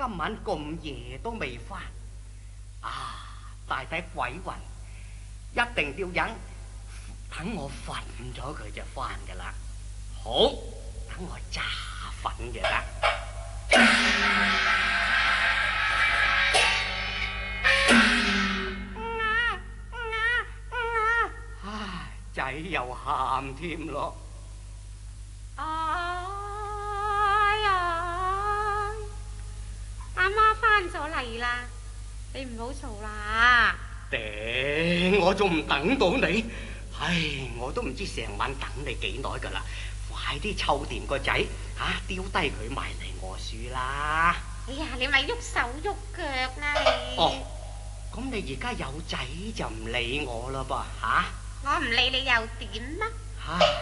今晚咁夜都未翻啊！大體鬼魂一定要等我瞓咗佢就翻噶啦。好，等我詐瞓就得。唉，仔又喊添咯。 哎呀，阿媽翻咗嚟啦，你唔好嘈啦。 頂，我仲唔等到你？唉，我都唔知成晚等你幾耐噶啦。快啲湊掂個仔，丟低佢埋嚟我書啦。 哎呀，你咪喐手喐腳啦你。 哦，咁你而家有仔就唔理我啦噃， 我唔理你又點啊？